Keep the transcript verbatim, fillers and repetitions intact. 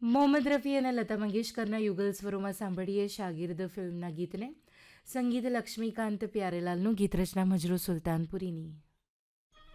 મોહમ્મદ રફી અને લતા મંગેશકરના યુગલ સ્વરોમાં સાંભળીએ શાગિર્દ ફિલ્મના ગીતને. સંગીત લક્ષ્મીકાંત પ્યારેલાલનું, ગીત રચના મજરૂ સુલતાનપુરીની.